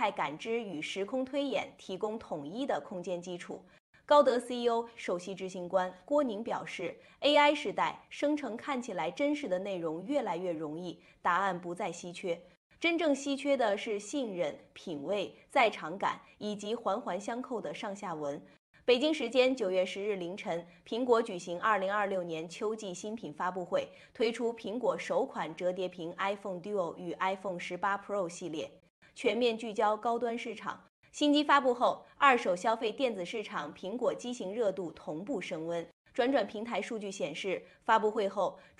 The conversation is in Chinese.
态感知与时空推演提供统一的空间基础。高德 CEO 首席执行官郭宁表示 ，AI 时代生成看起来真实的内容越来越容易，答案不再稀缺。真正稀缺的是信任、品味、在场感以及环环相扣的上下文。北京时间9月10日凌晨，苹果举行2026年秋季新品发布会，推出苹果首款折叠屏 iPhone Duo 与 iPhone 18 Pro 系列，全面聚焦高端市场。新机发布后，二手消费电子市场苹果机型热度同步升温。转转平台数据显示，发布会后，